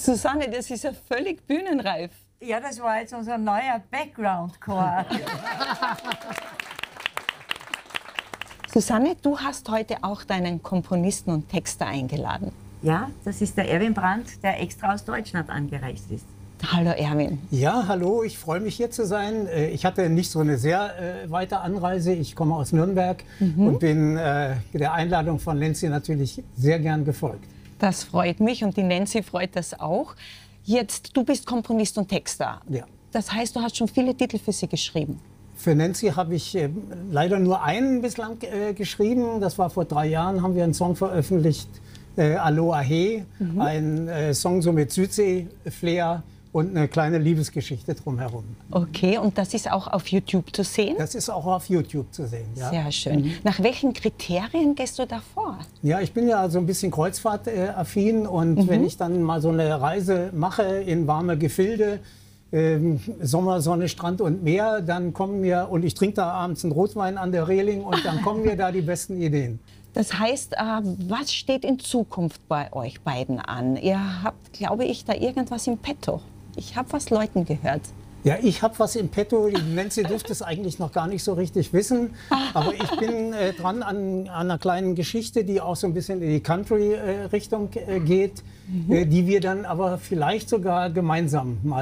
Susanne, das ist ja völlig bühnenreif. Ja, das war jetzt unser neuer Background-Chor. Susanne, du hast heute auch deinen Komponisten und Texter eingeladen. Ja, das ist der Erwin Brandt, der extra aus Deutschland angereist ist. Hallo Erwin. Ja, hallo, ich freue mich hier zu sein. Ich hatte nicht so eine sehr weite Anreise. Ich komme aus Nürnberg und bin der Einladung von Nancy natürlich sehr gern gefolgt. Das freut mich und die Nancy freut das auch. Jetzt, du bist Komponist und Texter. Ja. Das heißt, du hast schon viele Titel für sie geschrieben. Für Nancy habe ich leider nur einen bislang geschrieben. Das war vor 3 Jahren, haben wir einen Song veröffentlicht, Aloha He, ein Song so mit Südsee-Flair und eine kleine Liebesgeschichte drumherum. Okay, und das ist auch auf YouTube zu sehen? Das ist auch auf YouTube zu sehen, ja. Sehr schön. Nach welchen Kriterien gehst du da vor? Ja, ich bin ja so ein bisschen kreuzfahrtaffin und wenn ich dann mal so eine Reise mache in warme Gefilde, Sommer, Sonne, Strand und Meer, dann kommen mir, und ich trinke da abends einen Rotwein an der Reling und dann kommen mir da die besten Ideen. Das heißt, was steht in Zukunft bei euch beiden an? Ihr habt, glaube ich, da irgendwas im Petto. Ich habe was Leuten gehört. Ja, ich habe was im Petto. Die Nancy dürfte es eigentlich noch gar nicht so richtig wissen. Aber ich bin dran an einer kleinen Geschichte, die auch so ein bisschen in die Country-Richtung geht, die wir dann aber vielleicht sogar gemeinsam mal